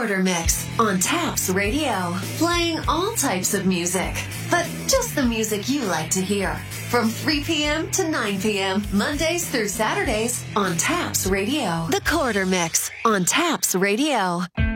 Corridor Mix on Taps Radio. Playing all types of music, but just the music you like to hear. From 3 p.m. to 9 p.m., Mondays through Saturdays on Taps Radio. The Corridor Mix on Taps Radio.